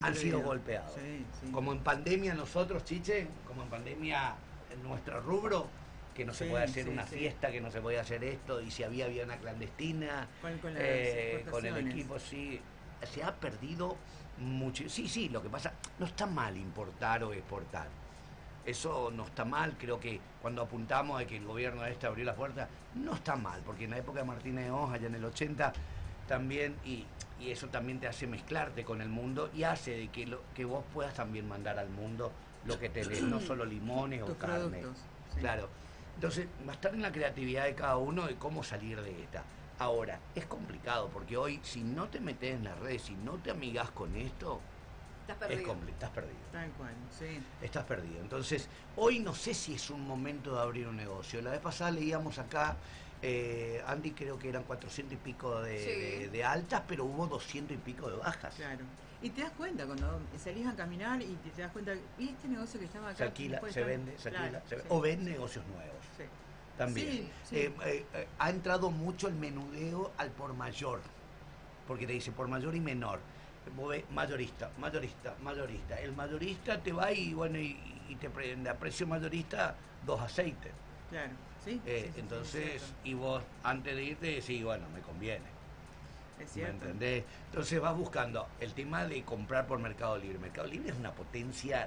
han sido golpeados. Sí, sí. Como en pandemia nosotros, Chiche, como en pandemia en nuestro rubro, que no se puede hacer una fiesta, que no se puede hacer esto, y si había una clandestina, con el equipo, sí, se ha perdido mucho. Sí, lo que pasa, no está mal importar o exportar. Eso no está mal, creo que cuando apuntamos a que el gobierno abrió la puerta, no está mal, porque en la época de Martínez Oz, allá en el 80, también, y eso también te hace mezclarte con el mundo y hace de que vos puedas también mandar al mundo lo que tenés, no solo limones o carne. Sí. Claro. Entonces, va a estar en la creatividad de cada uno de cómo salir de esta. Ahora, es complicado, porque hoy, si no te metes en las redes, si no te amigás con esto, estás perdido. Tal cual, sí. Estás perdido. Entonces, hoy no sé si es un momento de abrir un negocio. La vez pasada leíamos acá, Andy, creo que eran 400 y pico de altas, pero hubo 200 y pico de bajas. Claro. Y te das cuenta cuando salís a caminar y te das cuenta, y este negocio que estaba acá... Se alquila, se vende, se alquila, se vende. O ven negocios nuevos. Sí. También. Sí. Ha entrado mucho el menudeo al por mayor, porque te dice por mayor y menor. Mayorista. El mayorista te va y te prende a precio mayorista 2 aceites. Claro, sí. Entonces, y vos antes de irte decís, bueno, me conviene. Es cierto. ¿Me entendés? Entonces vas buscando el tema de comprar por Mercado Libre. Mercado Libre es una potencia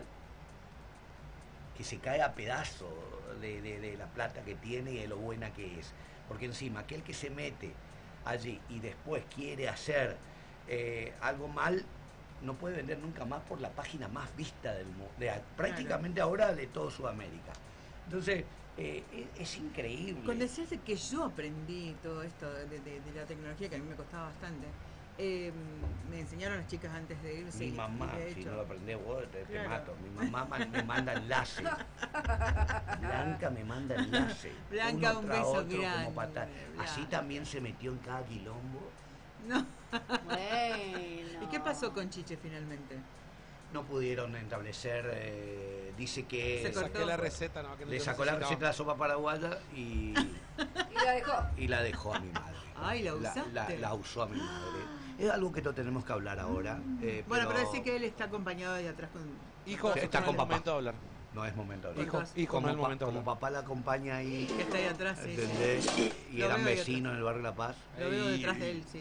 que se cae a pedazos de la plata que tiene y de lo buena que es. Porque encima, aquel que se mete allí y después quiere hacer algo mal, no puede vender nunca más por la página más vista del mundo, prácticamente ahora de todo Sudamérica. Entonces, es increíble. Con decirte que yo aprendí todo esto de la tecnología, que a mí me costaba bastante, me enseñaron las chicas antes de irse. Mi mamá, si no lo aprendés vos, te mato. Mi mamá me manda enlace. Blanca me manda enlace. Blanca, uno un tras beso otro, grande. como patada. Así también se metió en cada quilombo. No. Bueno. ¿Y qué pasó con Chiche finalmente? No pudieron establecer, dice que le sacó la receta, no, que no le sacó la receta de la sopa paraguaya y la dejó. La dejó a mi madre. Ay, la usaste. La usó a mi madre. Es algo que no tenemos que hablar ahora. Bueno, pero decir que él está acompañado de atrás con... Hijo, está con papá. Momento de hablar. No es momento de hablar. Hijo, no es momento de como hablar. papá la acompaña ahí. Que está ahí atrás, sí. ¿Entendés? Y Lo eran veo vecinos en el barrio La Paz. Lo veo detrás de él, sí.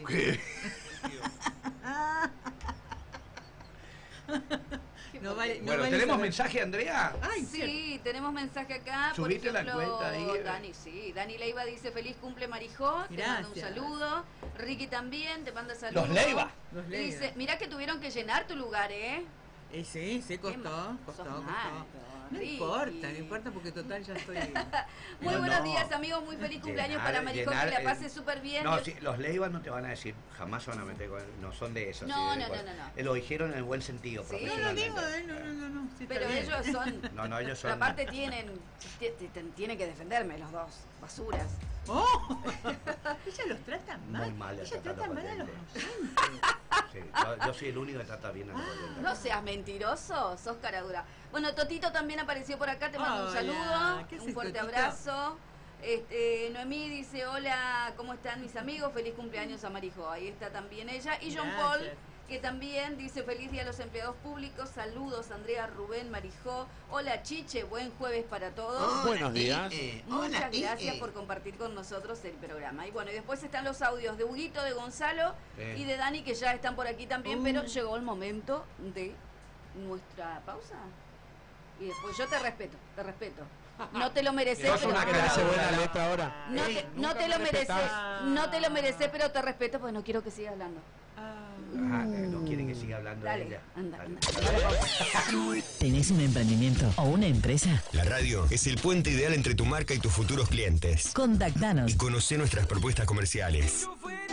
No vale, no bueno, vale ¿tenemos saber. mensaje, Andrea? Ay, Sí, tenemos mensaje acá. Subite por ejemplo, la cuenta ahí. Dani Leiva dice feliz cumple Marijó, te manda un saludo. Ricky también te manda saludos. Los Leiva. Dice, mirá que tuvieron que llenar tu lugar, Sí, costó. No importa porque total ya estoy... Muy buenos días, amigos, muy feliz cumpleaños para Marijó, que la pase súper bien. No, sí, los Leivas no te van a decir, jamás se van a meter con él, no son de esos. No. Lo dijeron en el buen sentido, Sí. profesionalmente. No. Sí, pero ellos son... No, ellos son... Pero aparte tienen que defenderme los dos, basuras. ¡Oh! Ella los trata mal. Muy mal. Ella trata mal a los oyentes. Sí, yo soy el único que trata bien a los oyentes. No seas mentiroso, sos cara dura. Bueno, Totito también apareció por acá, te mando un saludo, un fuerte abrazo. Noemí dice, hola, ¿cómo están mis amigos? Feliz cumpleaños a Marijó. Ahí está también ella. Y John Paul, que también dice, feliz día a los empleados públicos. Saludos, Andrea, Rubén, Marijó. Hola, Chiche, buen jueves para todos. Buenos días. Muchas gracias por compartir con nosotros el programa. Y bueno, y después están los audios de Huguito, de Gonzalo y de Dani, que ya están por aquí también, pero llegó el momento de nuestra pausa. Y después yo te respeto. No te lo mereces, sos una clase buena letra ahora. No te lo mereces, pero te respeto porque no quiero que sigas hablando. No quieren que siga hablando de ella. Anda. ¿Tenés un emprendimiento o una empresa? La radio es el puente ideal entre tu marca y tus futuros clientes. Contactanos Y conoce nuestras propuestas comerciales.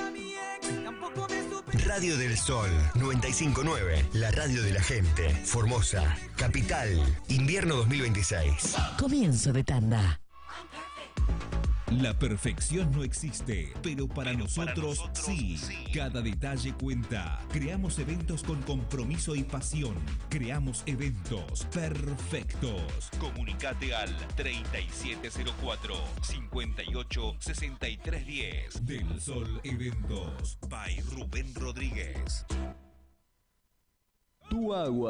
Radio del Sol 959, la radio de la gente. Formosa, Capital, invierno 2026. Comienzo de tanda. La perfección no existe, pero para nosotros sí. Cada detalle cuenta. Creamos eventos con compromiso y pasión. Creamos eventos perfectos. Comunicate al 3704-586310. Del Sol Eventos by Rubén Rodríguez. Tu agua.